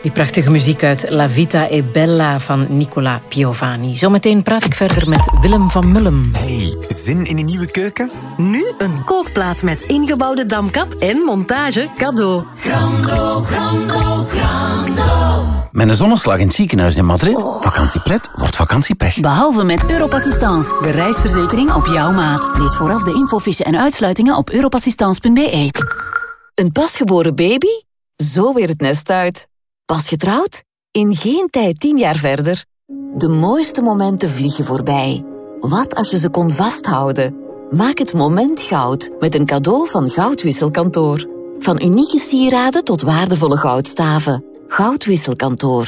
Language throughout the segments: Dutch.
Die prachtige muziek uit La Vita è Bella van Nicola Piovani. Zometeen praat ik verder met Willem van Mullen. Hey, zin in een nieuwe keuken? Nu een kookplaat met ingebouwde damkap en montage cadeau. Grando, grando, grando. Met een zonneslag in het ziekenhuis in Madrid. Vakantiepret wordt vakantiepech. Behalve met Europassistance, de reisverzekering op jouw maat. Lees vooraf de infofiche en uitsluitingen op europassistance.be. Een pasgeboren baby? Zo weer het nest uit. Pas getrouwd? In geen tijd 10 jaar verder. De mooiste momenten vliegen voorbij. Wat als je ze kon vasthouden? Maak het moment goud met een cadeau van Goudwisselkantoor. Van unieke sieraden tot waardevolle goudstaven. Goudwisselkantoor.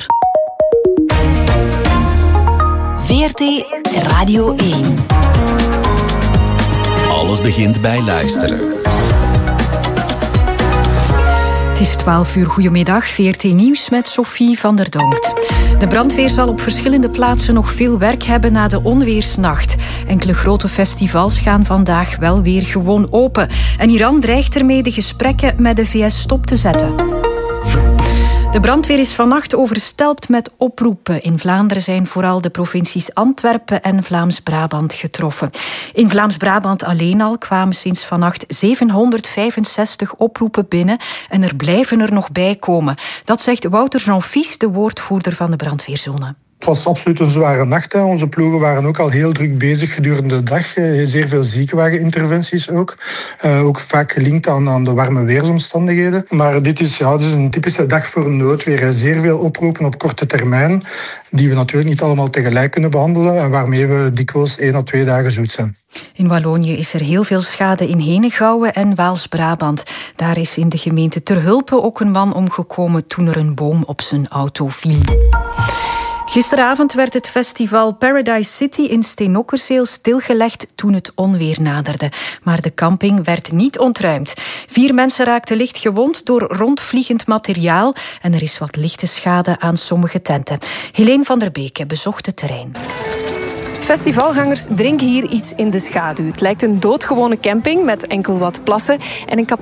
VRT Radio 1. Alles begint bij luisteren. Het is 12 uur. Goedemiddag. VRT Nieuws met Sophie van der Donkt. De brandweer zal op verschillende plaatsen nog veel werk hebben na de onweersnacht. Enkele grote festivals gaan vandaag wel weer gewoon open. En Iran dreigt ermee de gesprekken met de VS stop te zetten. De brandweer is vannacht overstelpt met oproepen. In Vlaanderen zijn vooral de provincies Antwerpen en Vlaams-Brabant getroffen. In Vlaams-Brabant alleen al kwamen sinds vannacht 765 oproepen binnen en er blijven er nog bij komen. Dat zegt Wouter Jean-Fies, de woordvoerder van de brandweerzone. Het was absoluut een zware nacht. Hè. Onze ploegen waren ook al heel druk bezig gedurende de dag. Zeer veel ziekenwageninterventies ook. Ook vaak gelinkt aan de warme weersomstandigheden. Maar dit is een typische dag voor een noodweer. Zeer veel oproepen op korte termijn, die we natuurlijk niet allemaal tegelijk kunnen behandelen en waarmee we dikwijls 1 à 2 dagen zoet zijn. In Wallonië is er heel veel schade in Henegouwen en Waals-Brabant. Daar is in de gemeente Terhulpe ook een man omgekomen toen er een boom op zijn auto viel. Gisteravond werd het festival Paradise City in Steenokkerzeel stilgelegd toen het onweer naderde. Maar de camping werd niet ontruimd. 4 mensen raakten licht gewond door rondvliegend materiaal en er is wat lichte schade aan sommige tenten. Helene van der Beek bezocht het terrein. Festivalgangers drinken hier iets in de schaduw. Het lijkt een doodgewone camping met enkel wat plassen en een